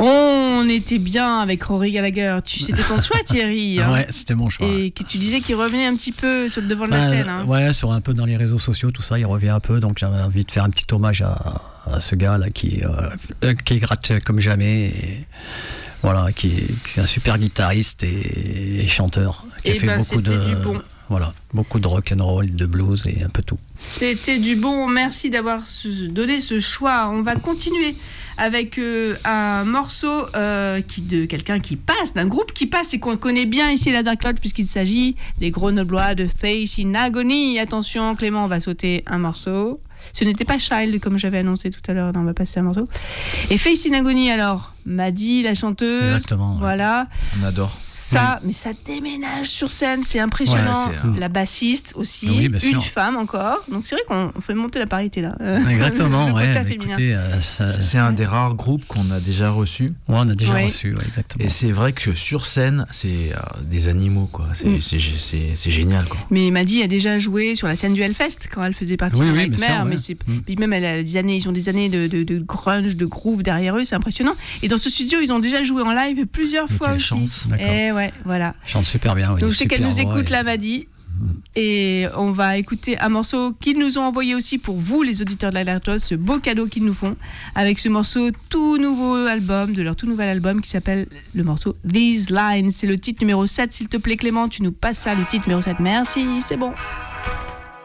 On était bien avec Rory Gallagher. C'était ton choix, Thierry. Ouais, c'était mon choix. Et que tu disais qu'il revenait un petit peu sur le devant de la scène. Ouais, sur un peu dans les réseaux sociaux, tout ça, il revient un peu. Donc j'avais envie de faire un petit hommage à ce gars-là qui gratte comme jamais. Et, voilà, qui est un super guitariste et chanteur. Qui a fait beaucoup de. Du bon. Voilà, beaucoup de rock and roll, de blues et un peu tout. C'était du bon, merci d'avoir donné ce choix. On va continuer avec un morceau de quelqu'un qui passe, d'un groupe qui passe et qu'on connaît bien ici à la Dark Lodge, puisqu'il s'agit des Grenoblois de Faith in Agony. Attention, Clément, on va sauter un morceau. Ce n'était pas Child, comme j'avais annoncé tout à l'heure. Non, on va passer un morceau. Et Faith in Agony, alors, Maddy, la chanteuse. Exactement. Voilà. On adore. Ça, mais ça déménage sur scène, c'est impressionnant. Ouais, la bassiste aussi, oui, une femme encore. Donc c'est vrai qu'on fait monter la parité là. Exactement, ouais. Écoutez, c'est un des rares groupes qu'on a déjà reçu. Ouais, on a déjà reçu, ouais, exactement. Et c'est vrai que sur scène, c'est des animaux, quoi. C'est génial, quoi. Mais Maddy a déjà joué sur la scène du Hellfest quand elle faisait partie de Nightmare. Mais puis même elle a ils ont des années de grunge, de groove derrière eux, c'est impressionnant. Et dans ce studio, ils ont déjà joué en live plusieurs fois aussi. Chance. Et ouais, voilà. Chante super bien. Donc je sais qu'elle nous écoute là, Maddy. Et on va écouter un morceau qu'ils nous ont envoyé aussi pour vous, les auditeurs de la Dark Lodge, ce beau cadeau qu'ils nous font, avec ce morceau tout nouveau album, de leur tout nouvel album qui s'appelle le morceau These Lines. C'est le titre numéro 7, s'il te plaît Clément, tu nous passes ça, le titre numéro 7. Merci, c'est bon.